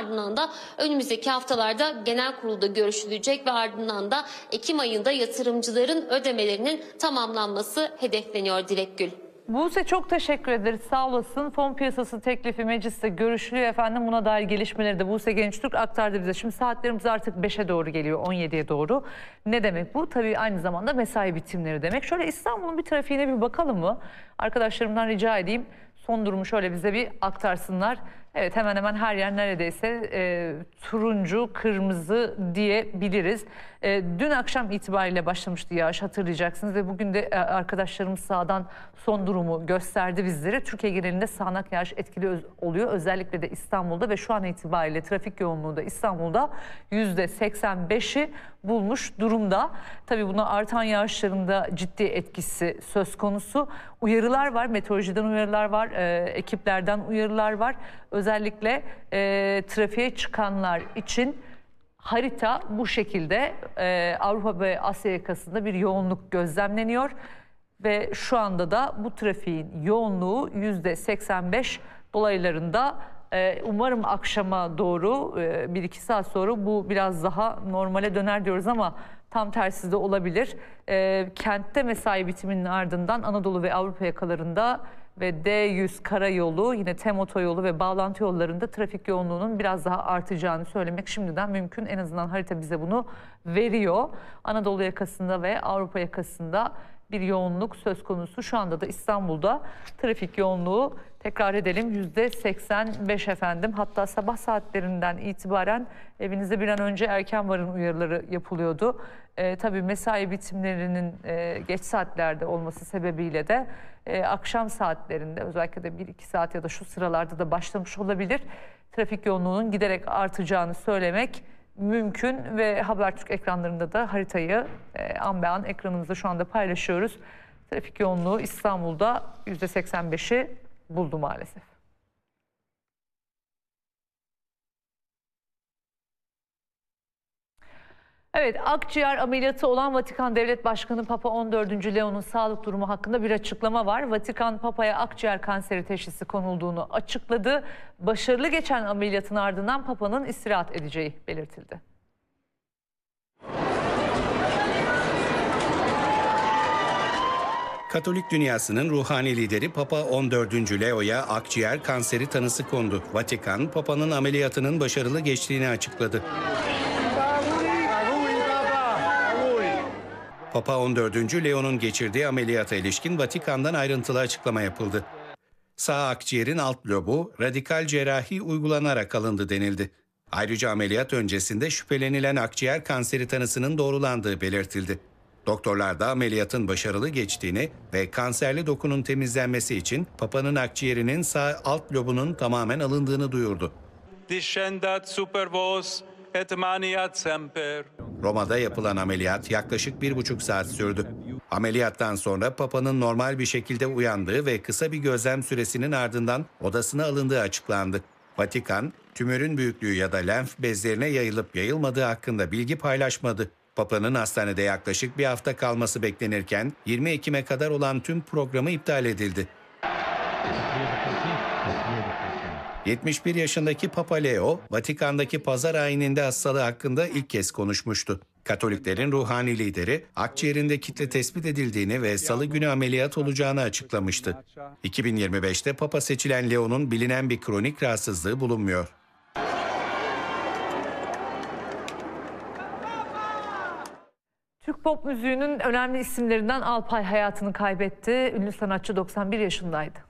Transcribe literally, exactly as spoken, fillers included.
ardından da önümüzdeki haftalarda genel kurulda görüşülecek ve ardından da Ekim ayında yatırımcıların ödemelerinin tamamlanması hedefleniyor Dilek Gül. Buse, çok teşekkür ederiz. Sağ olasın. Fon piyasası teklifi mecliste görüşülüyor efendim. Buna dair gelişmeleri de Buse Gençtürk aktardı bize. Şimdi saatlerimiz artık beşe doğru geliyor, on yediye doğru. Ne demek bu? Tabii aynı zamanda mesai bitimleri demek. Şöyle İstanbul'un bir trafiğine bir bakalım mı? Arkadaşlarımdan rica edeyim. Son durumu şöyle bize bir aktarsınlar. Evet, hemen hemen her yer neredeyse e, turuncu, kırmızı diyebiliriz. E, dün akşam itibariyle başlamıştı yağış, hatırlayacaksınız ve bugün de e, arkadaşlarımız sağdan son durumu gösterdi bizlere. Türkiye genelinde sağanak yağış etkili öz, oluyor. Özellikle de İstanbul'da ve şu an itibariyle trafik yoğunluğu da İstanbul'da yüzde seksen beşi bulmuş durumda. Tabii buna artan yağışların da ciddi etkisi söz konusu. Uyarılar var, meteorolojiden uyarılar var, e, ekiplerden uyarılar var. Özellikle e, trafiğe çıkanlar için harita bu şekilde. e, Avrupa ve Asya yakasında bir yoğunluk gözlemleniyor. Ve şu anda da bu trafiğin yoğunluğu yüzde seksen beş dolaylarında. Ee, umarım akşama doğru e, bir iki saat sonra bu biraz daha normale döner diyoruz ama tam tersi de olabilir. Ee, kentte mesai bitiminin ardından Anadolu ve Avrupa yakalarında ve D yüz karayolu, yine TEM otoyolu ve bağlantı yollarında trafik yoğunluğunun biraz daha artacağını söylemek şimdiden mümkün. En azından harita bize bunu veriyor. Anadolu yakasında ve Avrupa yakasında bir yoğunluk söz konusu. Şu anda da İstanbul'da trafik yoğunluğu, tekrar edelim, yüzde seksen beş efendim. Hatta sabah saatlerinden itibaren evinizde bir an önce erken varın uyarıları yapılıyordu. Ee, tabii mesai bitimlerinin e, geç saatlerde olması sebebiyle de e, akşam saatlerinde özellikle de bir iki saat ya da şu sıralarda da başlamış olabilir. Trafik yoğunluğunun giderek artacağını söylemek mümkün ve Habertürk ekranlarında da haritayı e, an be an ekranımızda şu anda paylaşıyoruz. Trafik yoğunluğu İstanbul'da yüzde seksen beşi buldu maalesef. Evet, akciğer ameliyatı olan Vatikan Devlet Başkanı Papa on dördüncü Leo'nun sağlık durumu hakkında bir açıklama var. Vatikan, Papa'ya akciğer kanseri teşhisi konulduğunu açıkladı. Başarılı geçen ameliyatın ardından Papa'nın istirahat edeceği belirtildi. Katolik dünyasının ruhani lideri Papa on dördüncü Leo'ya akciğer kanseri tanısı kondu. Vatikan, Papa'nın ameliyatının başarılı geçtiğini açıkladı. Papa on dördüncü Leo'nun geçirdiği ameliyata ilişkin Vatikan'dan ayrıntılı açıklama yapıldı. Sağ akciğerin alt lobu radikal cerrahi uygulanarak alındı denildi. Ayrıca ameliyat öncesinde şüphelenilen akciğer kanseri tanısının doğrulandığı belirtildi. Doktorlar da ameliyatın başarılı geçtiğini ve kanserli dokunun temizlenmesi için Papa'nın akciğerinin sağ alt lobunun tamamen alındığını duyurdu. Discendat super vos et maniat semper. Roma'da yapılan ameliyat yaklaşık bir buçuk saat sürdü. Ameliyattan sonra Papa'nın normal bir şekilde uyandığı ve kısa bir gözlem süresinin ardından odasına alındığı açıklandı. Vatikan, tümörün büyüklüğü ya da lenf bezlerine yayılıp yayılmadığı hakkında bilgi paylaşmadı. Papa'nın hastanede yaklaşık bir hafta kalması beklenirken yirmi Ekim'e kadar olan tüm programı iptal edildi. yetmiş bir yaşındaki Papa Leo, Vatikan'daki pazar ayininde hastalığı hakkında ilk kez konuşmuştu. Katoliklerin ruhani lideri, akciğerinde kitle tespit edildiğini ve salı günü ameliyat olacağını açıklamıştı. iki bin yirmi beşte Papa seçilen Leo'nun bilinen bir kronik rahatsızlığı bulunmuyor. Türk pop müziğinin önemli isimlerinden Alpay hayatını kaybetti. Ünlü sanatçı doksan bir yaşındaydı.